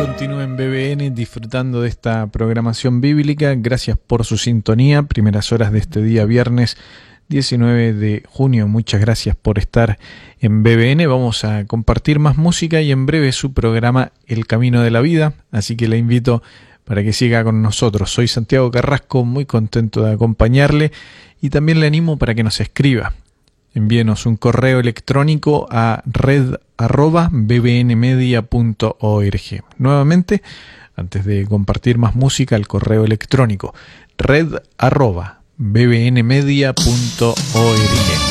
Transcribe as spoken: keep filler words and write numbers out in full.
Continúen B B N disfrutando de esta programación bíblica. Gracias por su sintonía. Primeras horas de este día viernes diecinueve de junio. Muchas gracias por estar en B B N. Vamos a compartir más música y en breve su programa El Camino de la Vida. Así que le invito para que siga con nosotros. Soy Santiago Carrasco, muy contento de acompañarle y también le animo para que nos escriba. Envíenos un correo electrónico a red arroba bbnmedia punto org. Nuevamente, antes de compartir más música, el correo electrónico red arroba bbnmedia punto org.